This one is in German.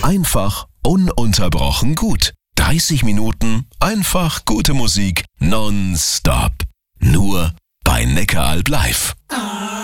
einfach ununterbrochen gut. 30 Minuten einfach gute Musik nonstop. Nur bei Neckaralb live.